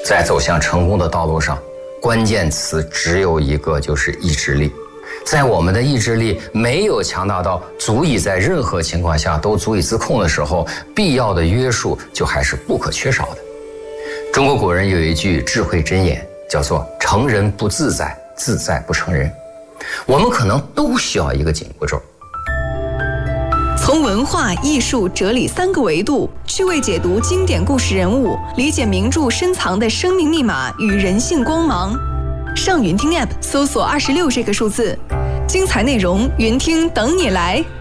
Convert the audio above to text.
在走向成功的道路上，关键词只有一个，就是意志力。在我们的意志力没有强大到足以在任何情况下都足以自控的时候，必要的约束就还是不可缺少的。中国古人有一句智慧箴言，叫做成人不自在，自在不成人。我们可能都需要一个紧箍咒。 从文化、艺术、哲理3个维度趣味解读经典故事人物，理解名著深藏的生命密码与人性光芒。上云听 App 搜索26这个数字，精彩内容云听等你来。